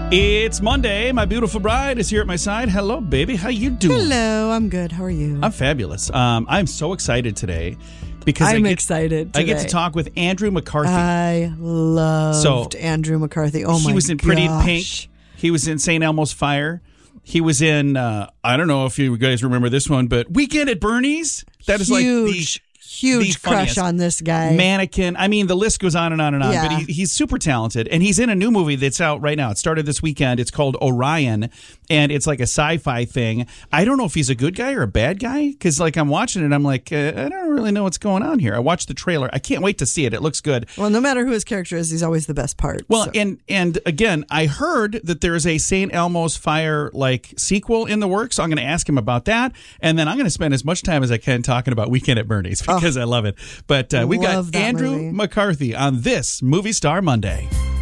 It's Monday. My beautiful bride is here at my side. Hello, baby. How you doing? Hello, I'm good. How are you? I'm fabulous. I'm so excited today because I'm excited today. I get to talk with Andrew McCarthy. I loved Andrew McCarthy. Oh my gosh. He was in Pretty Pink. He was in St. Elmo's Fire. He was in, I don't know if you guys remember this one, but Weekend at Bernie's. That is huge crush on this guy. Mannequin. I mean, the list goes on and on and on. Yeah. But he's super talented. And he's in a new movie that's out right now. It started this weekend. It's called Orion. And it's like a sci-fi thing. I don't know if he's a good guy or a bad guy. Because I'm watching it, I'm like, I don't really know what's going on here. I watched the trailer. I can't wait to see it. It looks good. Well, no matter who his character is, he's always the best part. Well, so. and again, I heard that there is a St. Elmo's Fire sequel in the works. So I'm going to ask him about that. And then I'm going to spend as much time as I can talking about Weekend at Bernie's because I love it. But we got Andrew McCarthy on this Movie Star Monday.